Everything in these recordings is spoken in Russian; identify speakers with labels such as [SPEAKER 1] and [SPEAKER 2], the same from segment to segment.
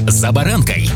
[SPEAKER 1] «За баранкой».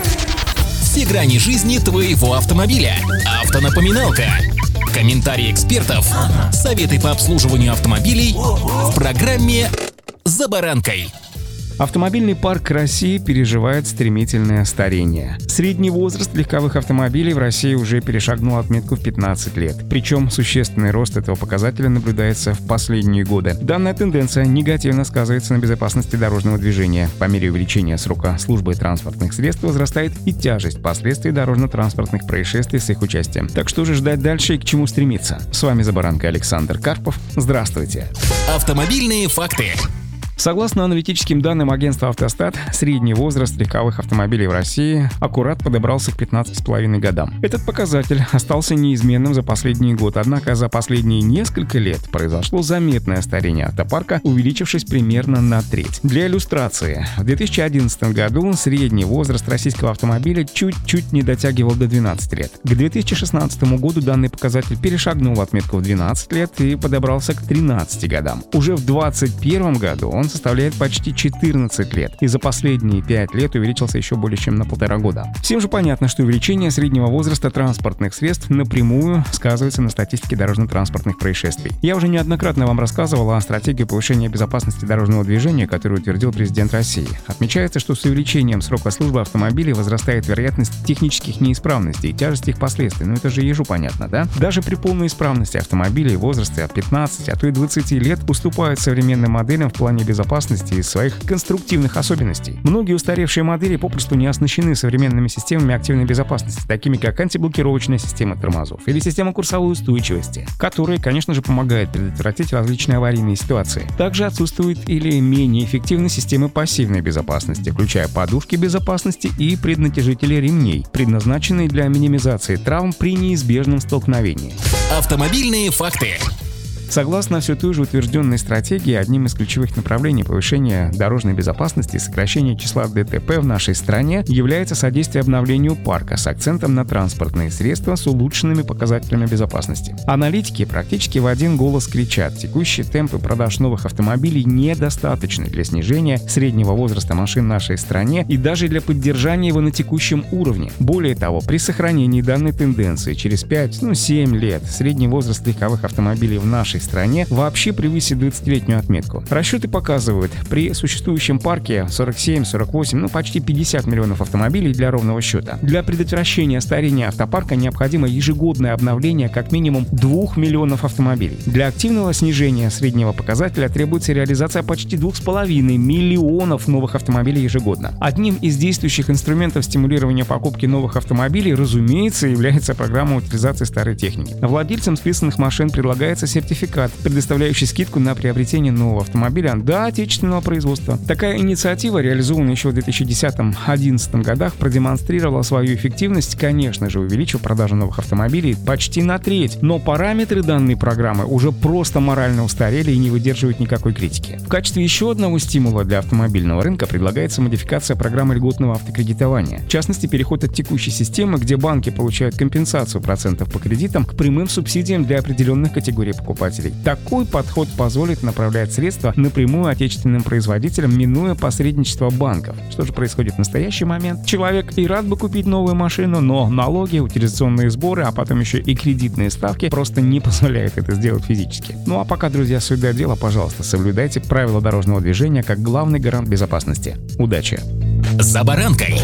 [SPEAKER 1] Все грани жизни твоего автомобиля. Автонапоминалка. Комментарии экспертов. Советы по обслуживанию автомобилей в программе «За баранкой».
[SPEAKER 2] Автомобильный парк России переживает стремительное старение. Средний возраст легковых автомобилей в России уже перешагнул отметку в 15 лет. Причем существенный рост этого показателя наблюдается в последние годы. Данная тенденция негативно сказывается на безопасности дорожного движения. По мере увеличения срока службы транспортных средств возрастает и тяжесть последствий дорожно-транспортных происшествий с их участием. Так что же ждать дальше и к чему стремиться? С вами «За баранкой» Александр Карпов. Здравствуйте.
[SPEAKER 1] Автомобильные факты.
[SPEAKER 2] Согласно аналитическим данным агентства «Автостат», средний возраст легковых автомобилей в России аккурат подобрался к 15,5 годам. Этот показатель остался неизменным за последний год, однако за последние несколько лет произошло заметное старение автопарка, увеличившись примерно на треть. Для иллюстрации, в 2011 году средний возраст российского автомобиля чуть-чуть не дотягивал до 12 лет. К 2016 году данный показатель перешагнул отметку в 12 лет и подобрался к 13 годам. Уже в 2021 году он составляет почти 14 лет, и за последние 5 лет увеличился еще более чем на 1,5 года. Всем же понятно, что увеличение среднего возраста транспортных средств напрямую сказывается на статистике дорожно-транспортных происшествий. Я уже неоднократно вам рассказывал о стратегии повышения безопасности дорожного движения, которую утвердил президент России. Отмечается, что с увеличением срока службы автомобилей возрастает вероятность технических неисправностей и тяжесть их последствий. Это же ежу понятно, да? Даже при полной исправности автомобилей в возрасте от 15, а то и 20 лет уступают современным моделям в плане безопасности из своих конструктивных особенностей. Многие устаревшие модели попросту не оснащены современными системами активной безопасности, такими как антиблокировочная система тормозов или система курсовой устойчивости, которые, конечно же, помогают предотвратить различные аварийные ситуации. Также отсутствуют или менее эффективны системы пассивной безопасности, включая подушки безопасности и преднатяжители ремней, предназначенные для минимизации травм при неизбежном столкновении.
[SPEAKER 1] Автомобильные факты.
[SPEAKER 2] Согласно все той же утвержденной стратегии, одним из ключевых направлений повышения дорожной безопасности и сокращения числа ДТП в нашей стране является содействие обновлению парка с акцентом на транспортные средства с улучшенными показателями безопасности. Аналитики практически в один голос кричат: текущие темпы продаж новых автомобилей недостаточны для снижения среднего возраста машин в нашей стране и даже для поддержания его на текущем уровне. Более того, при сохранении данной тенденции через 5-7 лет средний возраст легковых автомобилей в нашей стране вообще превысит 20-летнюю отметку. Расчеты показывают, при существующем парке 47-48, почти 50 миллионов автомобилей для ровного счета. Для предотвращения старения автопарка необходимо ежегодное обновление как минимум 2 миллионов автомобилей. Для активного снижения среднего показателя требуется реализация почти 2,5 миллионов новых автомобилей ежегодно. Одним из действующих инструментов стимулирования покупки новых автомобилей, разумеется, является программа утилизации старой техники. Владельцам списанных машин предлагается сертификат, предоставляющий скидку на приобретение нового автомобиля до отечественного производства. Такая инициатива, реализованная еще в 2010-2011 годах, продемонстрировала свою эффективность, конечно же, увеличив продажу новых автомобилей почти на треть. Но параметры данной программы уже просто морально устарели и не выдерживают никакой критики. В качестве еще одного стимула для автомобильного рынка предлагается модификация программы льготного автокредитования. В частности, переход от текущей системы, где банки получают компенсацию процентов по кредитам, к прямым субсидиям для определенных категорий покупателей. Такой подход позволит направлять средства напрямую отечественным производителям, минуя посредничество банков. Что же происходит в настоящий момент? Человек и рад бы купить новую машину, но налоги, утилизационные сборы, а потом еще и кредитные ставки просто не позволяют это сделать физически. А пока, друзья, суть до дела, пожалуйста, соблюдайте правила дорожного движения как главный гарант безопасности. Удачи!
[SPEAKER 1] «За баранкой».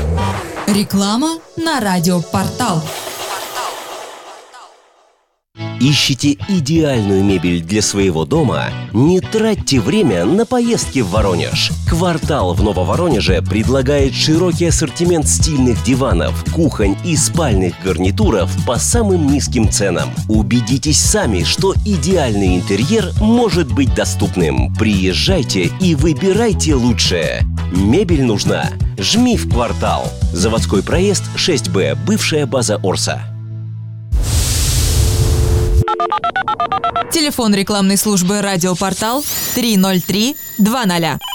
[SPEAKER 3] Реклама на радиопортал.
[SPEAKER 4] Ищете идеальную мебель для своего дома? Не тратьте время на поездки в Воронеж. «Квартал» в Нововоронеже предлагает широкий ассортимент стильных диванов, кухонь и спальных гарнитуров по самым низким ценам. Убедитесь сами, что идеальный интерьер может быть доступным. Приезжайте и выбирайте лучшее. Мебель нужна? Жми в «Квартал». Заводской проезд 6Б, бывшая база Орса.
[SPEAKER 3] Телефон рекламной службы «Радиопортал» 303 20.